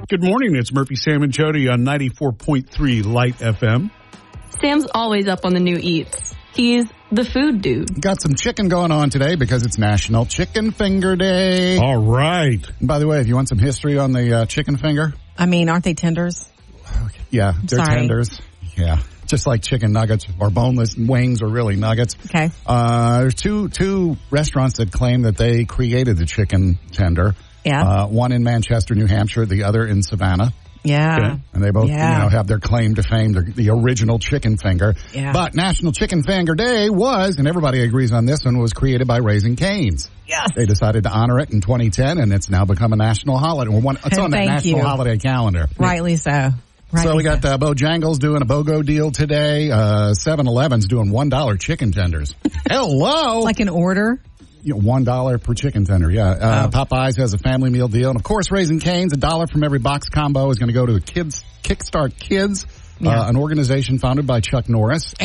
Good morning. It's Murphy, Sam, and Jody on 94.3 Light FM. Sam's always up on the new eats. He's the food dude. Got some chicken going on today because it's National Chicken Finger Day. All right. And by the way, if you want some history on the chicken finger. I mean, aren't they tenders? Yeah, they're Sorry. tenders. Yeah. Just like chicken nuggets or boneless wings are really nuggets. Okay. There's two restaurants that claim that they created the chicken tender. Yeah. One in Manchester, New Hampshire, the other in Savannah. Yeah. Okay. And they both, have their claim to fame, the original chicken finger. Yeah. But National Chicken Finger Day was, and everybody agrees on this one, was created by Raising Cane's. Yes. They decided to honor it in 2010, and it's now become a national holiday. It's on the Thank national you. holiday calendar. Rightly so. So we got Bojangles doing a BOGO deal today. 7-Eleven's doing $1 chicken tenders. Hello. Like an order? $1 per chicken tender, yeah. Popeyes has a family meal deal. And, of course, Raising Cane's, $1 from every box combo is going to go to Kickstart Kids, an organization founded by Chuck Norris.